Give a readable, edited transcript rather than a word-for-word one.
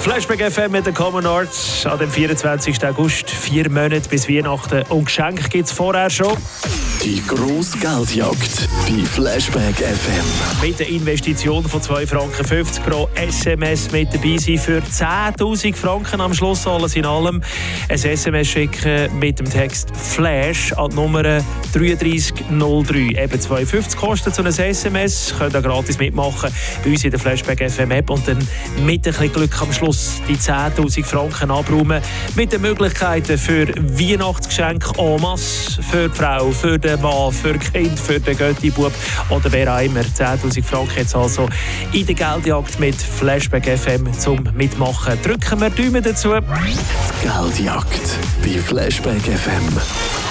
Flashback FM mit den Common Arts an dem 24. August. 4 Monate bis Weihnachten und Geschenke gibt es vorher schon. Die grosse Geldjagd bei Flashback FM. Mit der Investition von 2,50 Franken pro SMS mit dabei sein für 10'000 Franken am Schluss alles in allem. Ein SMS schicken mit dem Text Flash an die Nummer 3303. Eben 2,50 kostet so ein SMS. Könnt ihr gratis mitmachen bei uns in der Flashback FM App und dann mit ein bisschen Glück am Schluss die 10'000 Franken abräumen. Mit den Möglichkeiten für Weihnachtsgeschenke en masse, für die Frau, für den Mann, für Kind, für den Götti-Bub oder wer auch immer. 10'000 Franken jetzt also in der Geldjagd mit Flashback FM zum Mitmachen. Drücken wir Daumen dazu. Die Geldjagd bei Flashback FM.